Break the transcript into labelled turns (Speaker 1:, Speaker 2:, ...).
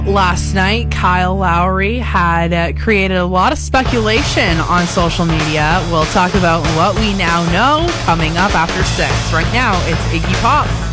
Speaker 1: Last night, Kyle Lowry had created a lot of speculation on social media. We'll talk about what we now know coming up after 6. Right now, it's Iggy Pop.